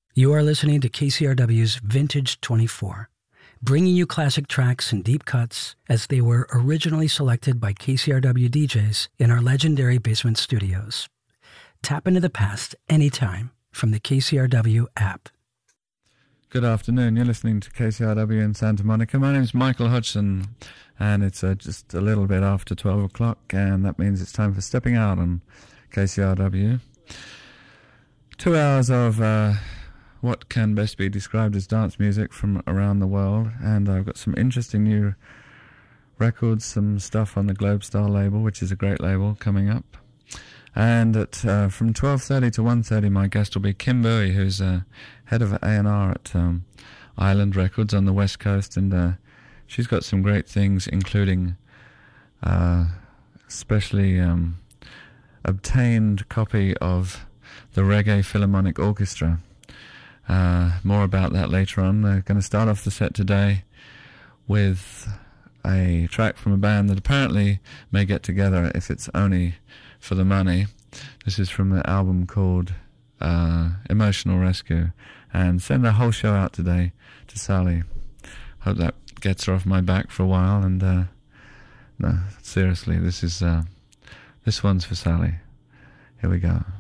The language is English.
You are listening to KCRW's Vintage 24, bringing you classic tracks and deep cuts as they were originally selected by KCRW DJs in our legendary basement studios. Tap into the past anytime from the KCRW app. Good afternoon. You're listening to KCRW in Santa Monica. My name's Michael Hodgson, and it's just a little bit after 12 o'clock, and that means it's time for Stepping Out on KCRW. 2 hours of what can best be described as dance music from around the world, and I've got some interesting new records, some stuff on the Globestar label, which is a great label, coming up. And at from 12:30 to 1:30, my guest will be Kim Bowie, who's head of A&R at Island Records on the West Coast, and she's got some great things, including especially obtained copy of the Reggae Philharmonic Orchestra. More about that later on. They're going to start off the set today with a track from a band that apparently may get together if it's only for the money. This is from the album called Emotional Rescue. And send the whole show out today to Sally. Hope that gets her off my back for a while. And no, seriously, this one's for Sally. Here we go.